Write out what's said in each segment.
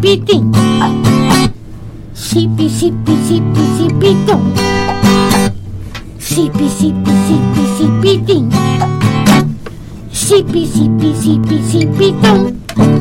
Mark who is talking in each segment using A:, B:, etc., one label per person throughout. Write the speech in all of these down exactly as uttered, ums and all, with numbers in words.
A: sipitín. Sipi, sipi, sipi, sipitón. Sipi, sipi, sipi, sipitín. Sipi, sipi, sipi, sipitón.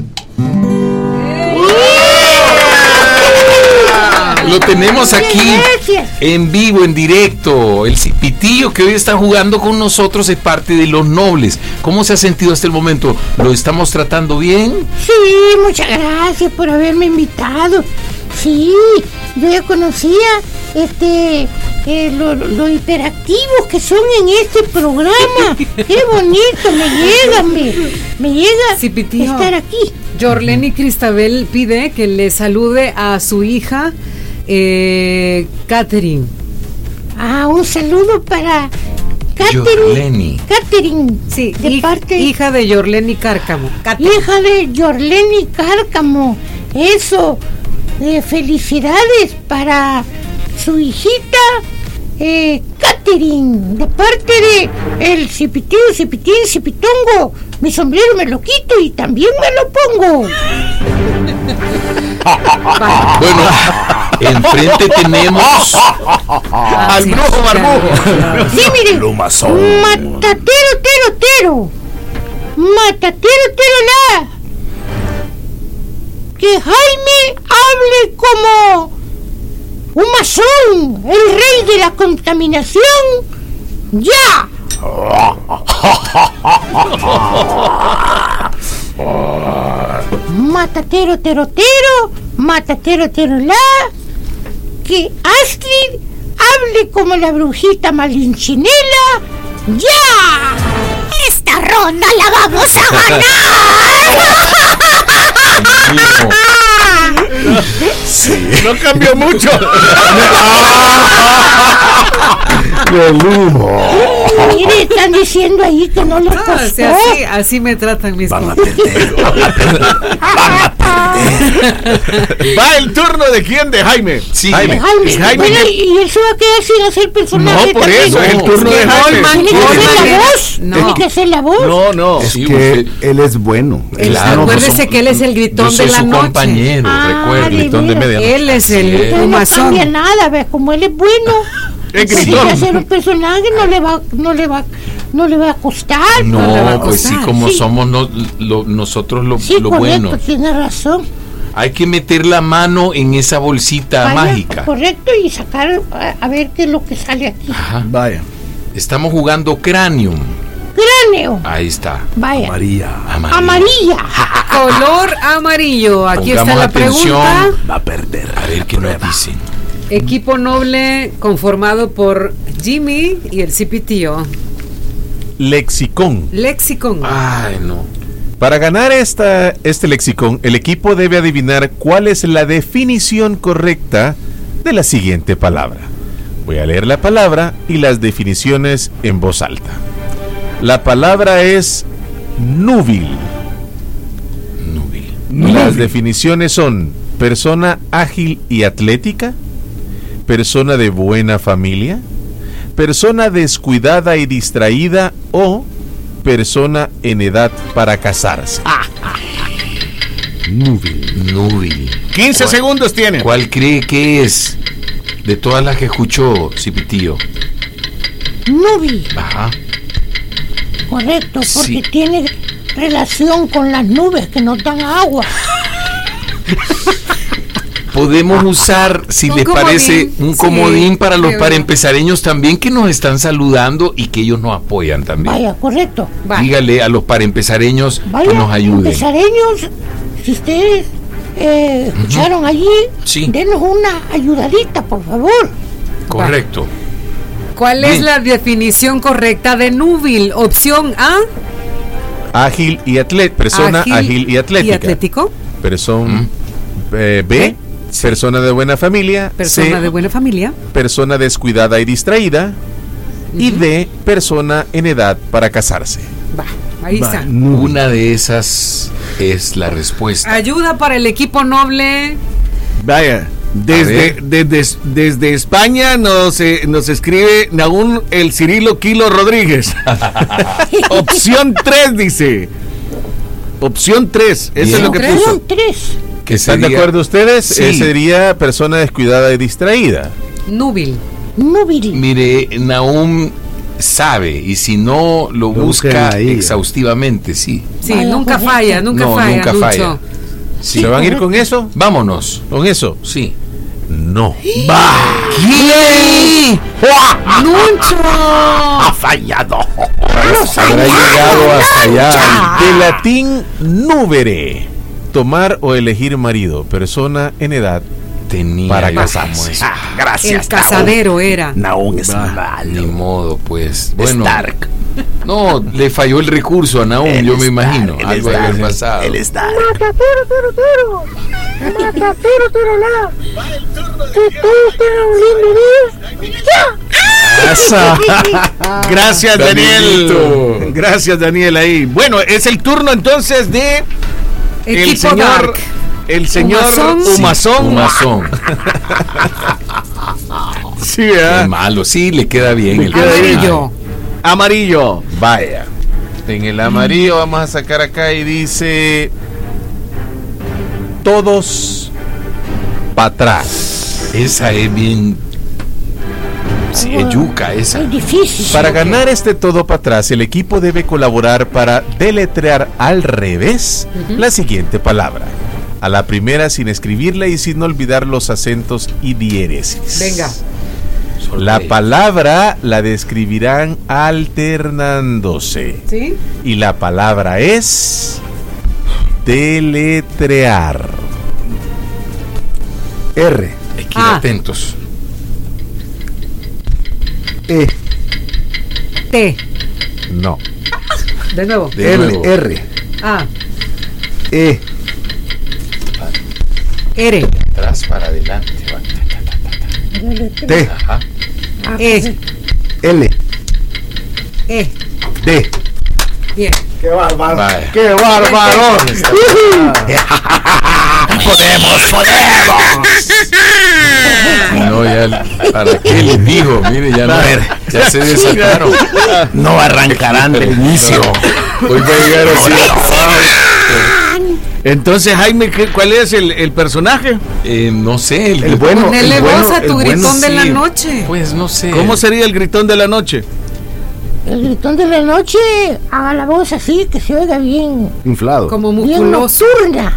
B: Lo tenemos aquí en vivo, en directo. El Cipitillo que hoy está jugando con nosotros es parte de Los Nobles. ¿Cómo se ha sentido hasta el momento? ¿Lo estamos tratando bien?
A: Sí, muchas gracias por haberme invitado. Sí, yo ya conocía este eh, lo, lo hiperactivos que son en este programa. Qué bonito, me llega, me, me llega
C: Cipitillo,
A: estar aquí.
C: Jorleni Cristabel pide que le salude a su hija eh, Catherine.
A: Ah, un saludo para Catherine.
B: Jorleni.
A: Catherine,
C: Sí,
A: de
C: hij-
A: parte
C: hija de Jorleni Cárcamo. Catherine.
A: hija de Jorleni Cárcamo. Eso, eh, felicidades para su hijita eh, Catherine, de parte de el Cipitín, Cipitín, Cipitongo. Mi sombrero me lo quito y también me lo pongo.
B: Bueno, enfrente tenemos
D: Al brujo barbudo.
A: Sí, mire,
D: Plumazón.
A: matatero, tero, tero. Matatero, tero, la. Que Jaime hable como un masón, el rey de la contaminación. ¡Ya! Matatero, tero, tero. Matatero, tero, la. Que Astrid hable como la brujita Malinchinela. ¡Ya! ¡Esta ronda la vamos a ganar!
D: Sí. No cambió mucho.
B: el humo.
A: Mire, están diciendo ahí que no les
C: Ah,
A: costó.
C: o sea, así, así me tratan mis
D: Van a
C: compañeros.
D: perder. Van a perder. Van a perder. Va el turno de quién, de Jaime.
B: Sí.
D: Jaime.
A: Jaime,
D: Y Jaime
A: bueno,
D: ¿qué?
A: y él se va a quedar sin hacer personaje.
D: No, por
A: también.
D: eso es el turno de
A: Tiene
D: Jaime.
C: Holman,
A: que hacer
C: Holman,
A: la voz.
C: no.
A: Tiene que hacer la voz.
D: No, no.
B: Sí,
E: que
B: usted-
E: él es bueno.
C: Él-
B: Claro,
C: acuérdese
B: pues,
C: que él es el gritón
B: yo soy
C: de la
B: su
C: noche.
B: compañero,
A: Ah,
B: recuerde.
A: de
D: Gritón de
A: veras.
D: medianoche.
C: Él es el
B: Sí.
A: Entonces no
C: masón.
A: cambia nada, ¿ves? Como él es bueno,
D: Es
A: si
D: gritón.
A: quiere hacer un personaje no le va, no le va, no le va a costar.
C: No le va a
B: No, pues sí,
C: costar.
B: como
A: Sí.
B: somos no- lo- nosotros lo,
A: Sí,
B: lo
A: correcto,
B: bueno.
A: tiene razón.
B: Hay que meter la mano en esa bolsita
A: Vaya,
B: mágica.
A: correcto, y sacar a, a ver qué es lo que sale aquí.
B: Ajá.
D: Vaya.
B: Estamos jugando Cranium.
A: Cráneo,
B: Ahí está.
A: vaya,
D: María.
B: Amarilla.
A: amarilla.
C: Color amarillo. Aquí
B: Pongamos
C: está la
B: atención.
C: pregunta.
D: Va a perder.
B: A ver qué nos dicen.
C: Equipo noble conformado por Jimmy y el Cipitío.
E: Lexicón.
C: Lexicon.
B: Ay, no.
E: Para ganar esta, este lexicón, el equipo debe adivinar cuál es la definición correcta de la siguiente palabra. Voy a leer la palabra y las definiciones en voz alta. La palabra es núbil.
B: Núbil.
E: Las definiciones son persona ágil y atlética, persona de buena familia, persona descuidada y distraída o persona en edad para casarse.
B: Núbil. Núbil.
D: quince
B: ¿Cuál-
D: segundos tiene.
B: ¿Cuál cree que es de todas las que escuchó, Cipitío?
A: Nubi,
B: Ajá.
A: correcto, porque
B: Sí.
A: tiene relación con las nubes que nos dan agua.
B: Podemos usar, si
C: Un
B: les parece,
C: comodín,
B: un
C: sí,
B: comodín para los
C: sí.
B: parempesareños también que nos están saludando y que ellos nos apoyan también.
A: Vaya, correcto.
C: Va.
B: Dígale a los parempesareños
A: Vaya,
B: que nos ayuden.
A: empezareños, si ustedes eh, escucharon allí,
B: Sí.
A: denos una ayudadita, por favor.
B: Correcto.
C: ¿Cuál es
B: Bien.
C: la definición correcta de núbil? Opción A.
E: Ágil y atlet, persona ágil, y atlética.
C: ¿Y atlético?
E: Persona eh, B,
C: B.
E: persona de buena familia.
C: Persona
E: C,
C: de buena familia.
E: persona descuidada y distraída. Y D, persona en edad para casarse.
C: Va, ahí
D: Va.
C: está.
B: Una de esas es la respuesta.
C: Ayuda para el equipo noble.
D: Vaya. Desde,
B: ver.
D: desde, desde España nos, eh, nos escribe Nahún el Cirilo Kilo Rodríguez. Opción tres dice. Opción tres. Eso es
B: Bien.
D: lo que
C: ¿Tres?
D: puso.
A: Son tres.
B: Que
E: ¿Están
B: sería-
E: de acuerdo ustedes?
B: Sí.
E: Eh, sería persona descuidada y distraída.
C: Núbil.
A: Núbil.
B: Mire, Nahum sabe y si no lo
D: Busquen
B: busca
D: ahí.
B: exhaustivamente, sí.
C: Sí,
A: Vaya,
C: nunca
A: correcto.
C: falla, nunca
B: No,
C: falla,
B: nunca
C: Lucho.
B: falla. Sí.
E: ¿Se van a ir con eso?
B: Vámonos.
E: ¿Con eso?
B: Sí.
E: No.
B: ¿Qué?
C: ¡Lucho!
D: Ha fallado.
E: Habrá llegado hasta allá. De latín, núvere. Tomar o elegir marido. Persona en edad.
B: Tenía
E: Para
B: yo
E: casarse.
B: como eso.
D: Ah, gracias.
C: El casadero era.
D: Naún es
B: Ni
D: malo.
B: modo, pues. Bueno,
D: Stark.
B: no, le falló el recurso a Nahum,
D: Él
B: yo
D: es
B: me imagino.
D: Dark, él
B: Algo
D: es
B: había
D: Dark,
B: pasado.
D: él es Dark.
A: Mata, pero, pero, pero. Mata, pero, pero, la. Que todos tengan un lindo día. ¡Ya!
D: Asa. Gracias,
B: Danielito.
D: Daniel. Gracias, Daniel, ahí. Bueno, es el turno entonces de el
C: Equipo
D: señor,
C: Dark.
D: el señor
C: Humazón.
B: Sí,
D: Humazón.
B: Humazón.
D: Sí,
B: Qué
D: ¿verdad?
B: malo, sí, le queda bien.
D: Le
B: el
D: queda bien.
C: Amarillo.
D: Amarillo.
E: Vaya. En el amarillo vamos a sacar acá y dice todos para atrás.
B: Esa es bien. Sí, es yuca esa.
A: Es difícil.
E: Para ganar este todo para atrás, el equipo debe colaborar para deletrear al revés la siguiente palabra. A la primera sin escribirla y sin olvidar los acentos y diéresis.
C: Venga.
E: La palabra la describirán alternándose.
C: ¿Sí?
E: Y la palabra es deletrear.
D: R.
B: Hay que ir
C: Ah.
B: atentos.
D: E.
C: T.
E: No.
C: De nuevo.
B: De
D: L.
B: nuevo.
D: R.
C: A.
D: E.
C: R.
B: Atrás para adelante. va.
D: T.
B: Ajá.
C: E.
D: L.
C: E.
D: D.
C: Bien.
D: ¡Qué bárbaro!
B: Vaya.
D: ¡Qué bárbaro!
B: ¡Podemos, podemos! No, ya, ¿para qué les digo? Mire, ya no, ya se desataron.
D: No arrancarán del inicio.
B: Hoy va a llegar así.
D: Entonces, Jaime, ¿qué- ¿cuál es el, el personaje?
B: Eh, no sé, el,
D: El bueno.
C: Ponele
D: el
C: voz
D: bueno,
C: a tu
D: el
C: gritón
D: bueno,
C: de la
B: sí.
C: noche.
B: Pues no sé.
D: ¿Cómo sería el gritón de la noche?
A: El gritón de la noche, haga la voz así, que se oiga bien.
D: Inflado.
C: Como
A: Bien
C: musculoso.
A: nocturna.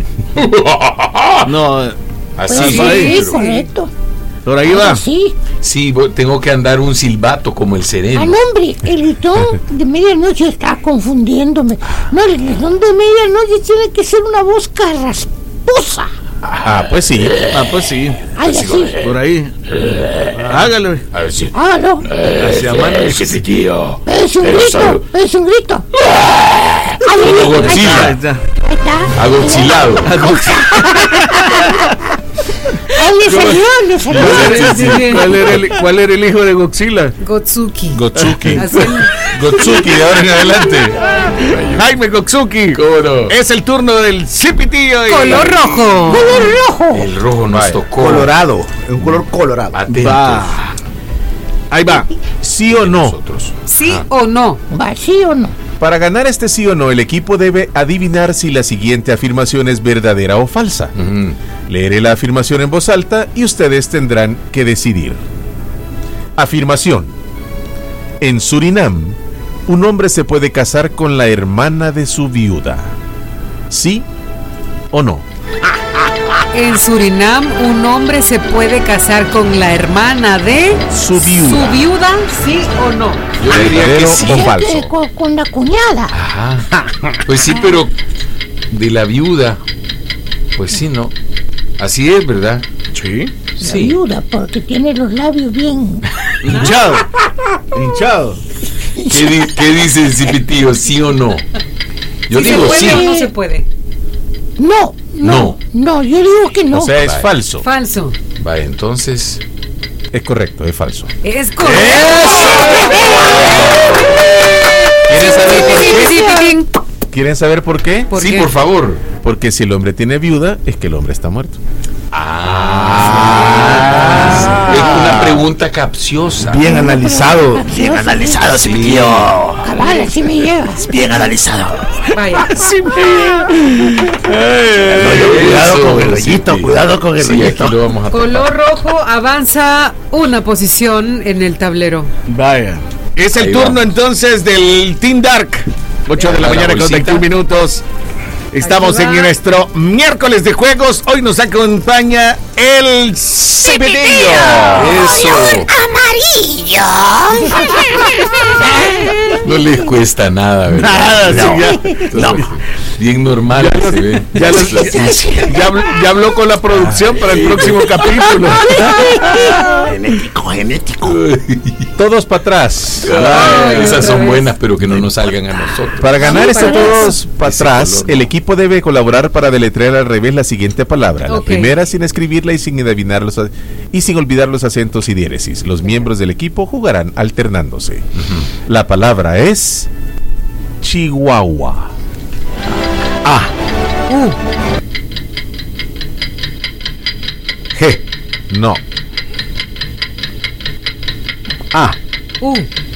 D: No,
B: Así,
A: Pues
C: sí,
A: sí,
B: ahí.
A: correcto.
D: por ahí va.
A: Sí.
B: Sí, voy- tengo que andar un silbato como el
A: Ah,
B: sereno.
A: no, hombre, el gritón de medianoche está confundiéndome. No, el gritón de medianoche tiene que ser una voz carrasposa.
E: Ah, pues sí.
D: Ah, pues sí.
A: Ay, así.
D: Por ahí. Hágalo.
B: A ver si.
A: Hágalo.
D: Hacia mano.
B: tío.
A: Es un grito, es un grito. Ahí
B: Como
A: ahí
B: Godzilla.
A: está,
D: Ahí está.
A: ahí está.
B: Agoxilado.
A: Ahí le salió, le salió.
C: Sí, sí, sí.
D: ¿Cuál era el, cuál era el hijo de Godzilla?
C: Gotsuki.
E: Gotsuki.
C: Así el-
E: Gotsuki, de ahora en adelante.
D: Jaime Gotsuki.
B: ¿Cómo no?
D: Es el turno del cipitío. y-
C: Color rojo.
A: Color rojo.
B: El rojo nos
E: Vaya.
B: tocó.
F: Colorado, es un color colorado.
B: Atentos.
D: Va. Ahí va.
E: ¿Sí o no?
B: Nosotros.
C: ¿Sí
B: Ah.
C: o no?
A: ¿Va, sí o no?
E: Para ganar este sí o no, el equipo debe adivinar si la siguiente afirmación es verdadera o falsa.
B: Ujú.
E: Leeré la afirmación en voz alta y ustedes tendrán que decidir. Afirmación. En Surinam, un hombre se puede casar con la hermana de su viuda. ¿Sí o no?
C: En Surinam, un hombre se puede casar con la hermana de
E: Su viuda.
C: su viuda, ¿sí o no?
B: Yo diría que
E: ¿Verdadero
B: sí.
E: o
A: Eh,
E: falso?
A: con, con la cuñada.
B: Ajá. Pues sí, pero de la viuda. Pues sí, ¿no? Así es, ¿verdad?
D: Sí.
A: La
B: Sí.
A: viuda, porque tiene los labios bien.
D: Hinchado. Hinchado.
B: ¿Qué, di- qué dice el cipitío? ¿Sí o no? Yo
C: ¿Sí
B: digo
C: se puede
B: sí.
C: o no se puede?
A: No, no, no, yo digo que no.
E: O sea, es
B: Vale.
E: falso.
C: Falso.
B: Vale, entonces.
E: Es correcto, es falso.
C: Es correcto.
E: ¿Quieren saber por
C: Sí,
E: qué?
C: sí, pitín.
E: ¿Quieren saber por qué?
C: ¿Por
B: sí,
C: qué?
B: por favor.
E: Porque si el hombre tiene viuda, es que el hombre está muerto.
B: Ah. Ah, es una pregunta capciosa.
F: Bien analizado.
A: Bien
F: analizado,
B: sí.
A: Cabal, así me llevas.
F: Bien analizado.
C: Vaya.
F: Cuidado con el hoyito,
B: sí.
F: cuidado con el
B: Sí,
F: hoyito.
B: aquí lo vamos a
C: Color rojo avanza una posición en el tablero.
D: Vaya. Es el
B: Ahí
D: turno
B: vamos.
D: entonces del Team Dark. ocho de la
B: A la
D: mañana con
B: bolsita.
D: veintiún minutos. Estamos
C: Ahí
D: en
C: va.
D: nuestro miércoles de juegos. Hoy nos acompaña el Cipitillo.
B: Eso.
A: ¡Amarillo!
B: No les cuesta nada, ¿verdad?
D: Nada, sí, ya,
B: Entonces, bien normal que se ve.
D: ya, lo- ya- ya habló, ya habló con la producción para el próximo capítulo.
F: Genético, genético.
E: Todos para atrás.
B: Ay, esas son
C: otra vez.
B: buenas, pero que no nos salgan a nosotros.
E: Para ganar
C: Sí,
E: este
C: para
E: todos para
B: Ese
E: atrás,
B: color.
E: el equipo debe colaborar para deletrear al revés la siguiente palabra. La
C: Ok.
E: primera sin escribirla y sin adivinar los a- y sin olvidar los acentos y diéresis. Los miembros del equipo jugarán alternándose. La palabra es Chihuahua.
F: A. G.
E: No.
F: A.
C: Uh,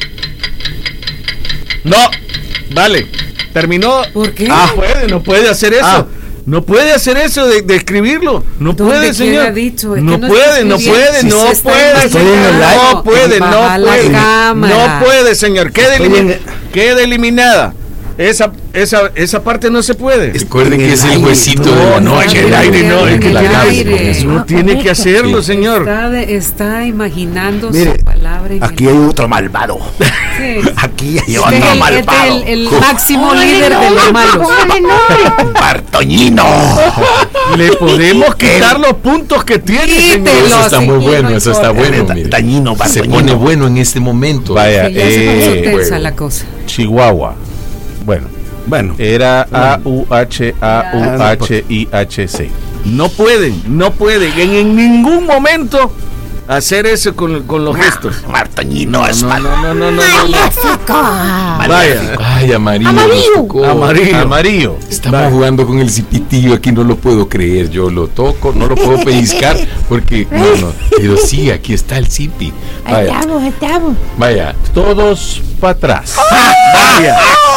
D: No, vale. Terminó.
C: ¿Por qué?
D: Ah, puede, no puede hacer eso.
F: Ah.
D: No puede hacer eso de, de escribirlo. No
C: ¿Dónde?
D: puede,
C: ¿Quién
D: señor.
C: ha dicho? Es
D: no,
C: que no
D: puede,
C: está
D: no
C: escribiendo.
D: puede,
C: Si
D: no
C: se está
D: puede.
F: Estoy en el
C: imaginando.
D: No puede, no
C: Baja la
D: puede.
C: cámara.
D: No puede, señor. Queda,
F: Estoy
D: elimi-
F: en-
D: queda eliminada. Esa, esa, esa parte no se puede.
B: Recuerden que es el
F: aire,
B: huesito
F: no,
B: de la
F: no,
B: noche.
D: en el aire, no,
B: en
D: en el
B: la
D: aire.
B: cárcel.
D: No tiene que hacerlo,
B: Sí.
D: señor.
C: Está, de- está imaginando
F: Mire,
C: su palabra. En
F: Aquí
C: el-
F: hay otro malvado.
C: Sí.
F: Aquí hay
C: Este
F: otro
C: es el, este es
F: malvado.
C: el- el máximo líder de los malos.
F: Bartoñino.
D: Le podemos quitar los puntos que tiene, señor.
C: Quítelo.
B: Eso está
C: Sí,
B: muy
C: no
B: bueno, eso está
C: importa.
B: bueno. mire.
F: Dañino,
B: Se
F: Bartoñino.
B: pone bueno en este momento.
E: Vaya,
C: Sí, ya se puso
E: eh,
C: tensa
B: juego.
C: la cosa.
E: Chihuahua. Bueno,
F: Bueno,
E: era A U H A U H I H C.
D: No pueden, no pueden en, en ningún momento hacer eso con, con los gestos.
F: Bartoñino es
D: No,
F: malo.
D: no, no, no, no, no, no. Vaya,
B: Ay, amarillo.
A: Amarillo.
B: nos tocó.
D: amarillo.
E: Amarillo.
B: Estamos jugando con el cipitillo aquí, no lo puedo creer. Yo lo toco, no lo puedo pellizcar porque no, no. Pero sí, aquí está el cipi.
A: Ahí
B: Vaya,
A: estamos, ahí estamos.
B: vaya.
E: Todos para atrás.
D: Vaya.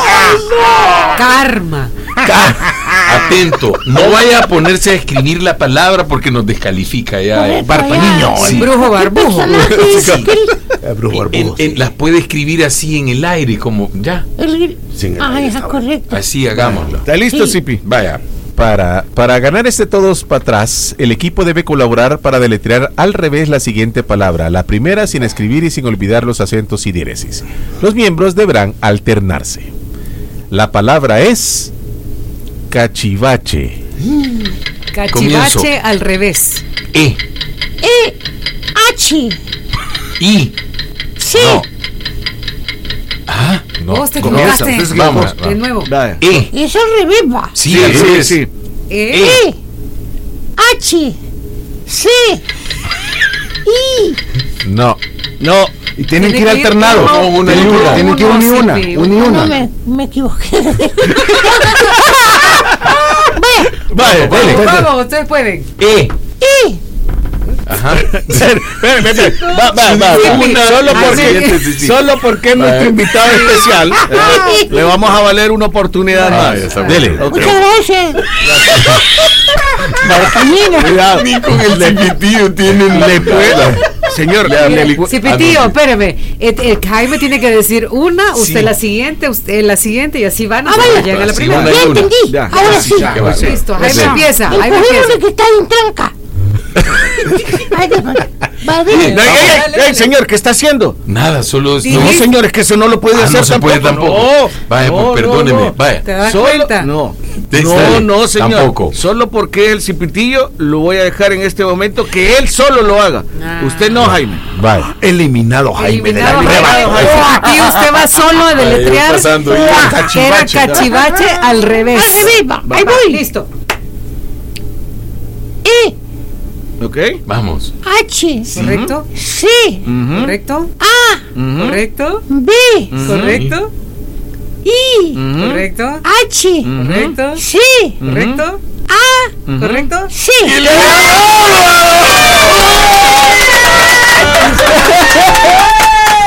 C: Karma.
B: Atento, no vaya a ponerse a escribir la palabra porque nos descalifica ya. eh.
F: Bartoñino.
B: Sí.
C: Brujo barbujo.
F: Eh, brujo
B: En-
F: barbudo,
B: en-
F: sí.
B: las puede escribir así en el aire, como ya,
A: El-
F: Sin el
A: Ah,
F: aire
A: es
F: está
A: correcto.
B: así hagámoslo.
D: ¿Está listo,
A: Sí.
D: Zipi?
B: Vaya,
E: Para, para ganar este todos para atrás, el equipo debe colaborar para deletrear al revés la siguiente palabra. La primera sin escribir y sin olvidar los acentos y diéresis. Los miembros deberán alternarse. La palabra es cachivache.
C: Cachivache
B: Comienzo.
C: al revés.
B: E,
A: E, H,
B: I,
A: C.
B: no. Ah,
E: No,
C: Vos te
B: comienza.
C: equivocaste.
B: Entonces, vamos,
C: De
B: vamos.
C: nuevo.
D: Vaya.
B: E,
A: Y es al revés, va.
B: sí,
D: Sí,
B: al
D: sí,
B: revés.
D: sí.
C: E,
A: E, H, C, I.
E: no.
D: No.
F: Y tienen que ir
C: Tiene que ir
F: alternados.
C: uno,
B: una y
F: Tienen que-
B: una.
F: Tienen que ir
C: Uno,
F: una y una.
C: sí,
F: Una y
A: No,
F: una.
A: me, me equivoqué.
D: Vaya,
B: Vale.
D: dale.
C: vamos, ustedes pueden.
B: E,
A: E,
B: ajá.
D: Espera, espera, espera. Va, va, va, va.
B: Una,
D: Solo
B: una,
D: porque,
B: siguiente, sí, sí.
D: solo porque es nuestro
B: Vaya.
D: invitado especial, eh, le vamos a valer una oportunidad
B: Ah,
D: más.
B: ya está.
E: Dele.
D: Ok.
A: muchas gracias. Bartoñino.
D: Cuidado.
B: Ni con el cipitillo tienen
D: Le puede, señor, le, le pu-
C: Sí,
B: ¿a
C: Pitillo,
B: dónde?
C: espérame. Et- eh, Jaime tiene que decir una, usted
B: Sí.
C: la siguiente, usted la siguiente y así van
A: Ah,
C: hasta
A: vaya.
C: que llega la
B: Sí,
C: primera.
B: una
A: Ya
B: y una.
A: entendí.
D: Ya.
A: Ahora
B: Sí,
A: sí.
B: ya, va.
C: Listo, Jaime
B: Sí.
C: empieza,
A: El
C: Jaime
A: problema
C: empieza.
A: es que está en tranca. Ay, de- va,
D: Ey,
A: dile.
D: ey, ey,
C: Dale,
D: ey,
C: dale.
D: señor, ¿qué está haciendo?
B: Nada, solo es.
C: Sí.
D: No, señor, es que eso no lo puede
B: Ah,
D: hacer
B: no se
D: tampoco.
B: puede tampoco.
D: No,
B: Vaya,
D: no,
B: pues, perdóneme,
D: no, no.
B: vaya.
C: ¿Te das
D: Solo-
C: cuenta?
D: No,
B: Te-
D: no,
B: dale,
D: no, señor.
B: tampoco.
D: Solo porque el cipitillo lo voy a dejar en este momento que él solo lo haga.
C: Ah.
D: Usted no, Jaime.
E: Vaya.
F: Eliminado, Jaime. de la
C: Eliminado,
F: prueba.
C: Jaime. Aquí usted va solo a deletrear.
B: Ahí pasando, ya,
C: Era
B: cachivache.
C: cachivache al revés.
A: Al revés, va. Ahí
C: Va,
A: voy.
C: Listo.
A: E,
D: ¿Ok?
B: Vamos.
A: H,
C: ¿Correcto?
A: C,
D: Ujú,
C: ¿Correcto?
A: A,
D: ujú,
C: ¿Correcto?
A: B,
C: ¿Correcto?
A: I,
D: ujú,
C: ¿Correcto?
A: H,
C: ¿Correcto?
A: C,
C: ¿Correcto?
A: A,
C: ¿Correcto?
A: C.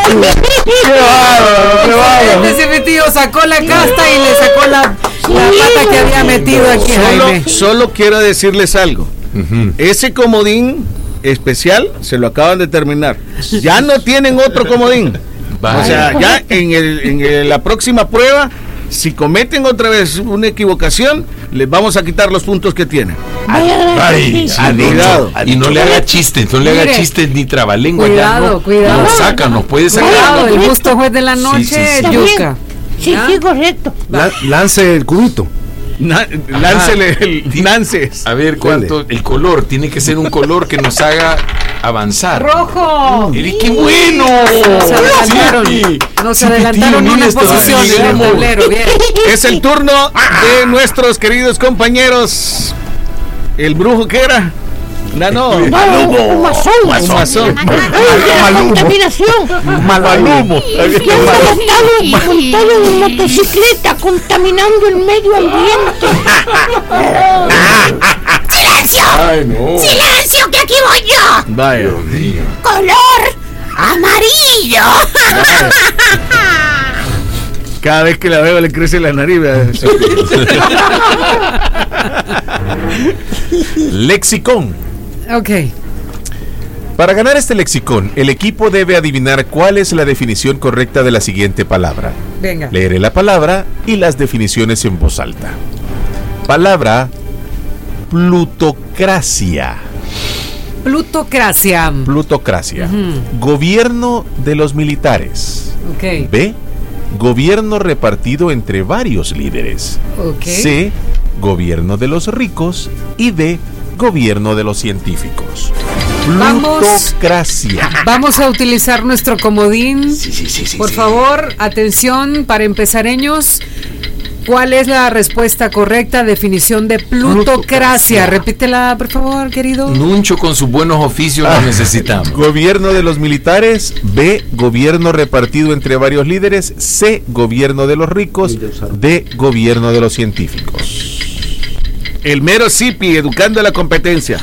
D: ¡Qué bárbaro!
C: Este Cipitío sacó la casta y le sacó la, la pata que había metido aquí, Jaime.
D: Solo, solo quiero decirles algo.
B: Ujú.
D: Ese comodín especial se lo acaban de terminar. Ya no tienen otro comodín.
B: Vaya.
D: O sea, ya en, el, en el- la próxima prueba, si cometen otra vez una equivocación, les vamos a quitar los puntos que tienen.
B: Ay,
A: Sí,
B: ah, no,
D: cuidado.
B: no. Y no le haga chistes, no le haga
C: Mire,
B: chistes ni trabalengua.
C: cuidado,
B: ya no,
C: cuidado.
B: Nos saca, nos puede sacar.
C: Cuidado, el justo juez de la noche,
B: Sí, sí, sí.
A: Está
C: yuca.
A: Sí,
C: ¿Ya?
A: sí, correcto.
F: La- lance el cubito.
D: Na- láncele el Nances.
B: A ver, ¿cuánto? El color, tiene que ser un color que nos haga avanzar.
C: ¡Rojo!
B: ¡Eri, qué bueno!
C: Nos adelantaron,
B: Sí.
C: nos
B: Sí,
C: adelantaron
B: Pitín,
C: unas
B: mira,
C: posiciones en el
B: estamos-
C: tablero, bien.
D: Es el turno de nuestros queridos compañeros. ¿El brujo qué era? No, no.
A: No, un masón.
D: Un masón.
A: Ay, la contaminación.
F: Malumo.
A: Que han montado, montado en motocicleta contaminando el medio ambiente.
B: Ay, no.
G: ¡Silencio, que aquí voy yo!
D: Vaya.
G: ¡Color amarillo!
D: Cada vez que la veo le crece la nariz. ¿verdad?
E: Lexicón.
C: Ok.
E: Para ganar este lexicón, el equipo debe adivinar cuál es la definición correcta de la siguiente palabra.
C: Venga.
E: Leeré la palabra y las definiciones en voz alta. Palabra plutocracia.
C: Plutocracia.
E: Plutocracia.
C: Ujú.
E: Gobierno de los militares.
C: Ok.
E: B. Gobierno repartido entre varios líderes.
C: Ok.
E: C. Gobierno de los ricos. Y D. Gobierno de los científicos.
C: Vamos.
E: Plutocracia.
C: Vamos a utilizar nuestro comodín.
F: Sí, sí, sí, sí.
C: Por
F: sí.
C: favor, atención para empezareños. ¿Cuál es la respuesta correcta? Definición de plutocracia. Repítela, por favor, querido.
B: Nuncho con sus buenos oficios lo necesitamos.
E: Gobierno de los militares. B. Gobierno repartido entre varios líderes. C. Gobierno de los ricos. D. Gobierno de los científicos.
D: El mero Zipi educando a la competencia.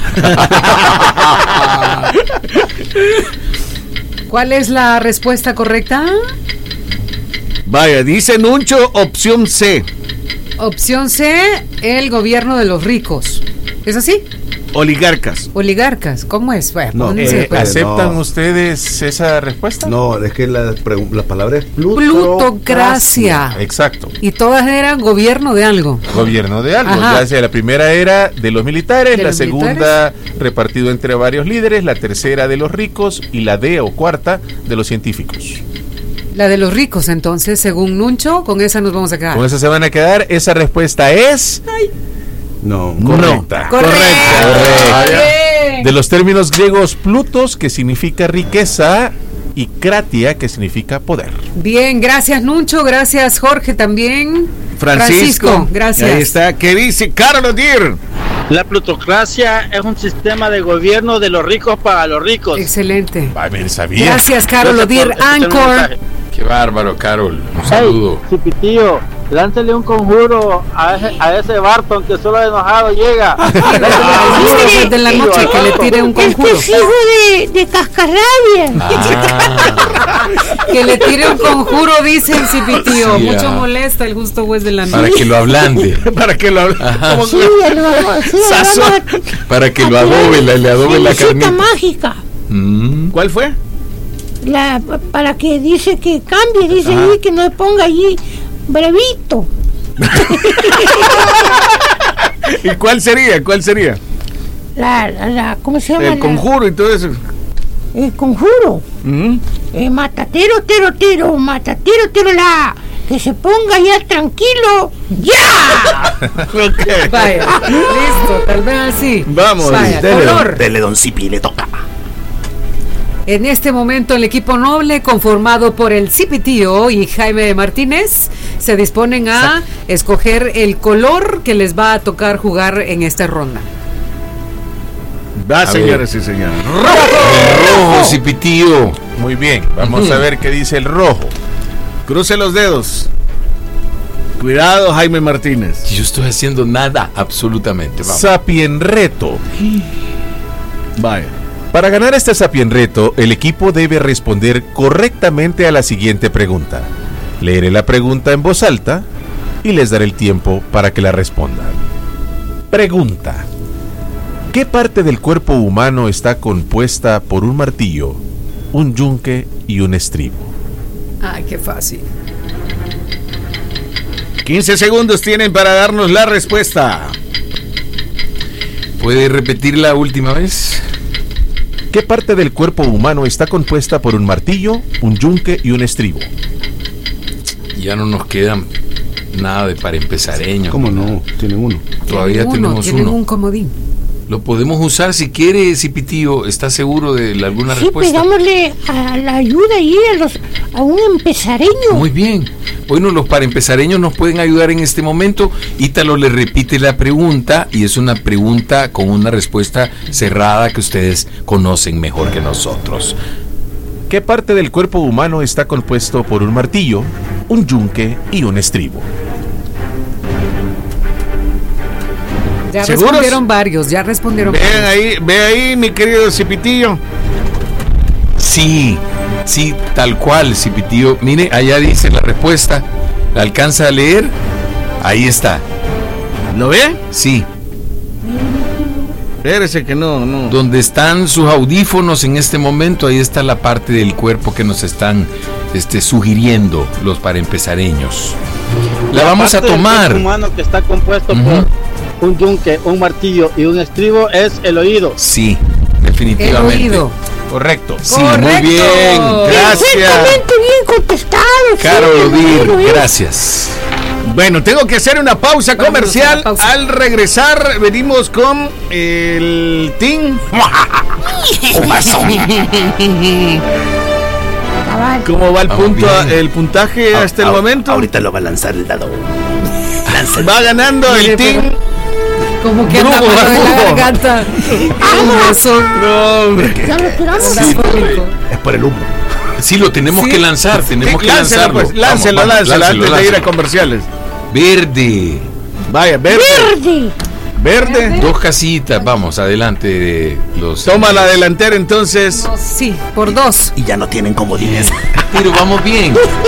C: ¿Cuál es la respuesta correcta?
D: Vaya, dice Nuncho, opción C.
C: Opción C, el gobierno de los ricos. ¿Es así?
D: Oligarcas.
C: Oligarcas, ¿cómo es? Bueno,
F: No,
C: pónganse de
F: eh,
C: acuerdo.
E: ¿Aceptan
F: no.
E: ustedes esa respuesta?
F: No, es que la, pregu- la palabra es pluto-
C: Plutocracia.
E: Exacto.
C: Y todas eran gobierno de algo.
E: Gobierno de algo.
C: Ajá.
E: Ya sea, la primera era de los militares,
C: De
E: la
C: los
E: segunda repartido entre varios líderes, la tercera de los ricos y la D o cuarta de los científicos.
C: La de los ricos, entonces, según Nuncho, con esa nos vamos a quedar.
E: Con eso se van a quedar. Esa respuesta es
F: No,
E: correcta.
C: Correcto.
E: Correcta. De los términos griegos plutos, que significa riqueza, y kratia, que significa poder.
C: Bien, gracias Nuncho, gracias Jorge también.
D: Francisco.
C: gracias.
D: Ahí está. ¿Qué dice Carlos Dir?
H: La plutocracia es un sistema de gobierno de los ricos para los ricos.
C: Excelente.
E: A ver, sabía.
C: Gracias, Carol
H: Gracias
C: Odir,
H: por escuchar mi
C: Anchor.
H: mensaje.
B: Qué bárbaro, Carol. Un
H: Hey,
B: saludo.
H: Cipitío, láncele un conjuro a ese, a ese Barton que solo enojado llega. Láncele un
C: Al
H: conjuro,
C: juez de la
H: Cipitío,
C: noche
H: al
C: que le
H: Barton.
C: tire un
A: Este
C: conjuro.
A: es hijo de, de cascarrabia.
B: Ah,
C: Que le tire un conjuro, dice el Cipitío.
B: Sí,
C: Mucho
B: ah.
C: molesta el justo juez de la
B: para
C: noche.
B: que lo ablande.
D: Para que lo hable. ¿Cómo
A: Sí,
D: que-
A: ya lo vamos, sí, ya
D: Sazón.
A: vamos a-
B: Para que lo adobe, la- le adobe la
A: Receta
B: carnita.
A: mágica.
B: Mm.
D: ¿Cuál fue?
A: La, para que dice que cambie, dice ahí que no le ponga allí brevito.
D: ¿Y cuál sería? ¿Cuál sería?
A: La, la, la- ¿cómo se llama?
D: El
A: La-
D: conjuro y todo eso.
A: el conjuro.
D: Mm.
A: Eh, matatero, tero, tero, matatero, tero, la. Que se ponga ya tranquilo. ¡Ya!
D: Ok.
C: Vaya, listo, tal vez así.
D: Vamos,
C: Vaya,
F: Dele,
C: color.
F: don, dele, don Zipi, le toca.
C: En este momento el equipo noble conformado por el Cipitío y Jaime Martínez se disponen a escoger el color que les va a tocar jugar en esta ronda.
D: Va,
B: A
D: señores y señores.
B: Rojo, Cipitío.
E: Muy bien, vamos a ver qué dice el rojo.
D: Cruce los dedos. Cuidado, Jaime Martínez.
B: Yo estoy haciendo nada, absolutamente. Vamos.
E: Sapienreto.
D: Vaya.
E: Para ganar este Sapien Reto, el equipo debe responder correctamente a la siguiente pregunta. Leeré la pregunta en voz alta y les daré el tiempo para que la respondan. Pregunta: ¿qué parte del cuerpo humano está compuesta por un martillo, un yunque y un estribo?
C: Ay, qué fácil.
D: quince segundos tienen para darnos la respuesta.
B: ¿Puede repetir la última vez?
E: ¿Qué parte del cuerpo humano está compuesta por un martillo, un yunque y un estribo?
B: Ya no nos quedan nada de para empezareños.
F: ¿Cómo no? Tienen uno.
B: Todavía
C: Uno,
B: tenemos
C: tienen
B: uno.
C: un comodín.
B: Lo podemos usar si quiere, Cipitío. ¿Está seguro de la- alguna
A: Sí,
B: respuesta?
A: pegámosle a la ayuda ahí a, los, a un empezareño.
B: Muy bien. Bueno, los para empezareños nos pueden ayudar en este momento. Ítalo le repite la pregunta y es una pregunta con una respuesta cerrada que ustedes conocen mejor que nosotros.
E: ¿Qué parte del cuerpo humano está compuesto por un martillo, un yunque y un estribo?
C: Ya
D: ¿Seguros?
C: respondieron varios, ya respondieron
D: Vean
C: varios.
D: ahí, ve ahí, mi querido Cipitillo.
B: Sí, sí, tal cual, Cipitío. Mire, allá dice la respuesta. ¿La alcanza a leer? Ahí está.
D: ¿Lo ve?
B: Sí.
D: Espérese que no, no.
B: Donde están sus audífonos en este momento, ahí está la parte del cuerpo que nos están este, sugiriendo los para empezareños. La vamos a
H: parte del
B: tomar.
H: cuerpo humano que está compuesto
B: Ujú.
H: por un yunque, un martillo y un estribo es el oído.
B: Sí,
C: El
B: definitivamente.
C: oído.
E: Correcto.
B: Sí, muy
C: Correcto.
B: bien. Gracias.
A: Perfectamente bien contestado.
B: Caro
A: sí,
B: Odir,
A: bueno, ¿eh?
B: gracias.
D: Bueno, tengo que hacer una pausa
C: Vámonos
D: comercial.
C: a la pausa.
D: Al regresar, venimos con el team.
A: Cabal.
D: ¿Cómo va el
B: Vamos
D: punto,
B: bien.
D: el puntaje hasta el
F: Ahor-
D: momento?
F: Ahorita lo va a lanzar el dado. Lánzalo.
D: Va ganando
C: Mire,
D: el team.
C: Como que anda
D: Brujo,
C: malo de la
D: brujo.
C: garganta. Un beso.
D: No, hombre.
A: Ya lo tiramos.
C: Anda fónico.
F: Es por el humo.
B: Sí, lo tenemos
C: Sí.
B: que lanzar, tenemos que
D: Láncelo,
B: lanzarlo.
D: pues, láncelo,
B: Vamos, vamos,
D: láncelo, antes de ir a
B: láncelo.
D: comerciales.
B: Verde.
D: Vaya, verde.
A: Verde.
D: Verde.
B: Dos casitas, vamos, adelante. Los
D: Toma la delantera entonces.
C: Sí, por dos.
F: Y ya no tienen comodines.
B: Pero vamos bien.